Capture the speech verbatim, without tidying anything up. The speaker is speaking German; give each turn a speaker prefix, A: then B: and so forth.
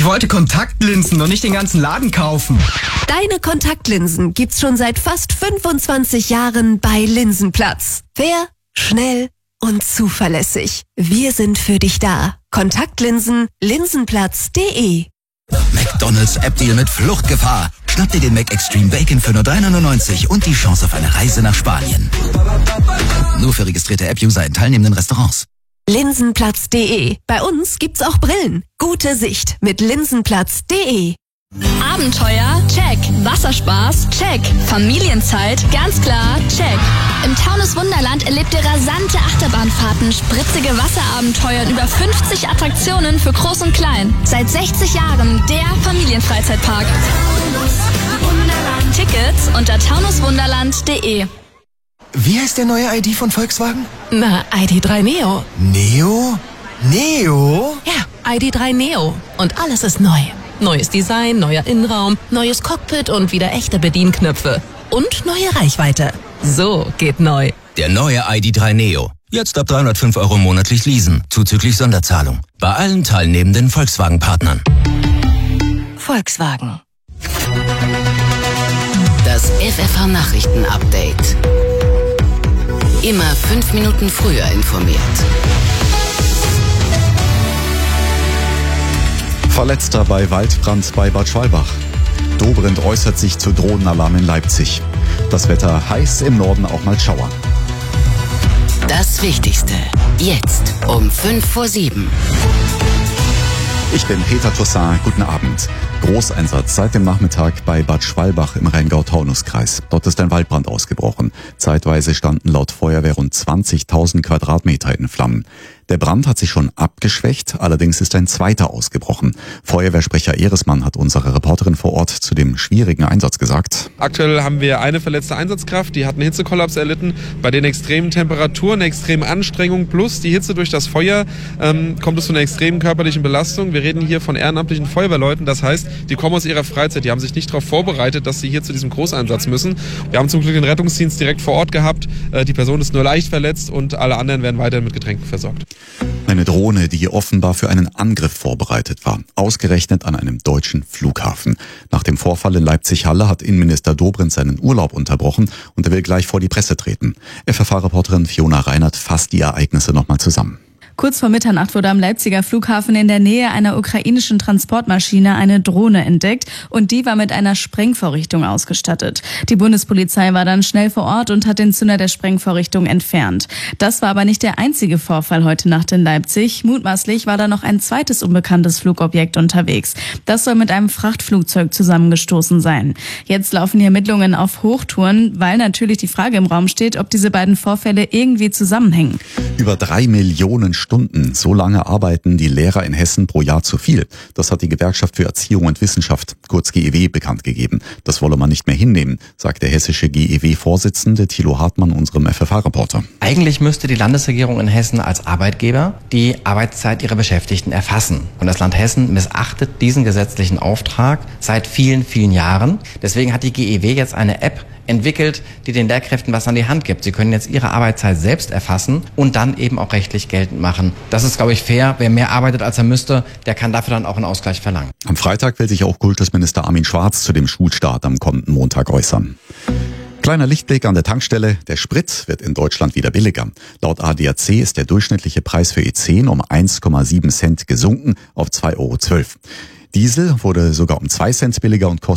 A: Ich wollte Kontaktlinsen und nicht den ganzen Laden kaufen.
B: Deine Kontaktlinsen gibt's schon seit fast fünfundzwanzig Jahren bei Linsenplatz. Fair, schnell und zuverlässig. Wir sind für dich da. Kontaktlinsen, linsenplatz punkt de.
C: McDonald's App-Deal mit Fluchtgefahr. Schnapp dir den Mac Extreme Bacon für nur drei neunundneunzig und die Chance auf eine Reise nach Spanien. Nur für registrierte App-User in teilnehmenden Restaurants.
B: linsenplatz punkt de. Bei uns gibt's auch Brillen. Gute Sicht mit linsenplatz punkt de.
D: Abenteuer? Check. Wasserspaß? Check. Familienzeit? Ganz klar, check. Im Taunus Wunderland erlebt ihr rasante Achterbahnfahrten, spritzige Wasserabenteuer und über fünfzig Attraktionen für Groß und Klein. Seit sechzig Jahren der Familienfreizeitpark. Tickets unter taunuswunderland punkt de.
E: Wie heißt der neue I D von Volkswagen?
F: Na, I D drei Neo.
E: Neo? Neo?
F: Ja, I D drei Neo. Und alles ist neu. Neues Design, neuer Innenraum, neues Cockpit und wieder echte Bedienknöpfe. Und neue Reichweite. So geht neu.
C: Der neue I D drei Neo. Jetzt ab dreihundertfünf Euro monatlich leasen, zuzüglich Sonderzahlung. Bei allen teilnehmenden Volkswagen-Partnern.
F: Volkswagen.
G: Das F F H-Nachrichten-Update. Immer fünf Minuten früher informiert.
H: Verletzter bei Waldbrand bei Bad Schwalbach. Dobrindt äußert sich zu Drohnenalarm in Leipzig. Das Wetter heiß, im Norden auch mal Schauer.
G: Das Wichtigste. Jetzt um fünf vor sieben.
H: Ich bin Peter Toussaint. Guten Abend. Großeinsatz seit dem Nachmittag bei Bad Schwalbach im Rheingau-Taunus-Kreis. Dort ist ein Waldbrand ausgebrochen. Zeitweise standen laut Feuerwehr rund zwanzigtausend Quadratmeter in Flammen. Der Brand hat sich schon abgeschwächt, allerdings ist ein zweiter ausgebrochen. Feuerwehrsprecher Ehresmann hat unsere Reporterin vor Ort zu dem schwierigen Einsatz gesagt.
I: Aktuell haben wir eine verletzte Einsatzkraft, die hat einen Hitzekollaps erlitten. Bei den extremen Temperaturen, der extremen Anstrengung plus die Hitze durch das Feuer ähm, kommt es zu einer extremen körperlichen Belastung. Wir reden hier von ehrenamtlichen Feuerwehrleuten, das heißt, die kommen aus ihrer Freizeit, die haben sich nicht darauf vorbereitet, dass sie hier zu diesem Großeinsatz müssen. Wir haben zum Glück den Rettungsdienst direkt vor Ort gehabt. Äh, die Person ist nur leicht verletzt und alle anderen werden weiterhin mit Getränken versorgt.
H: Eine Drohne, die offenbar für einen Angriff vorbereitet war, ausgerechnet an einem deutschen Flughafen. Nach dem Vorfall in Leipzig-Halle hat Innenminister Dobrindt seinen Urlaub unterbrochen und er will gleich vor die Presse treten. F F H-Reporterin Fiona Reinert fasst die Ereignisse nochmal zusammen.
J: Kurz vor Mitternacht wurde am Leipziger Flughafen in der Nähe einer ukrainischen Transportmaschine eine Drohne entdeckt und die war mit einer Sprengvorrichtung ausgestattet. Die Bundespolizei war dann schnell vor Ort und hat den Zünder der Sprengvorrichtung entfernt. Das war aber nicht der einzige Vorfall heute Nacht in Leipzig. Mutmaßlich war da noch ein zweites unbekanntes Flugobjekt unterwegs. Das soll mit einem Frachtflugzeug zusammengestoßen sein. Jetzt laufen die Ermittlungen auf Hochtouren, weil natürlich die Frage im Raum steht, ob diese beiden Vorfälle irgendwie zusammenhängen.
H: Über drei Millionen Stunden. So lange arbeiten die Lehrer in Hessen pro Jahr zu viel. Das hat die Gewerkschaft für Erziehung und Wissenschaft, kurz G E W, bekannt gegeben. Das wolle man nicht mehr hinnehmen, sagt der hessische G E W-Vorsitzende Thilo Hartmann unserem F F H-Reporter.
K: Eigentlich müsste die Landesregierung in Hessen als Arbeitgeber die Arbeitszeit ihrer Beschäftigten erfassen. Und das Land Hessen missachtet diesen gesetzlichen Auftrag seit vielen, vielen Jahren. Deswegen hat die G E W jetzt eine App entwickelt, die den Lehrkräften was an die Hand gibt. Sie können jetzt ihre Arbeitszeit selbst erfassen und dann eben auch rechtlich geltend machen. Das ist, glaube ich, fair. Wer mehr arbeitet, als er müsste, der kann dafür dann auch einen Ausgleich verlangen.
H: Am Freitag will sich auch Kultusminister Armin Schwarz zu dem Schulstart am kommenden Montag äußern. Kleiner Lichtblick an der Tankstelle. Der Sprit wird in Deutschland wieder billiger. Laut A D A C ist der durchschnittliche Preis für E zehn um eins Komma sieben Cent gesunken auf zwei Euro zwölf. Diesel wurde sogar um zwei Cent billiger und kostet